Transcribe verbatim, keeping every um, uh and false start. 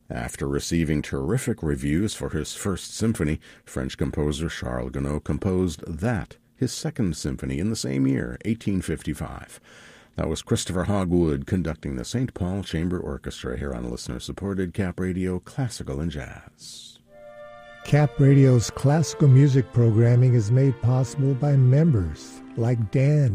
After receiving terrific reviews for his first symphony, French composer Charles Gounod composed that, his second symphony, in the same year, eighteen fifty-five. That was Christopher Hogwood conducting the Saint Paul Chamber Orchestra here on listener-supported Cap Radio Classical and Jazz. Cap Radio's classical music programming is made possible by members like Dan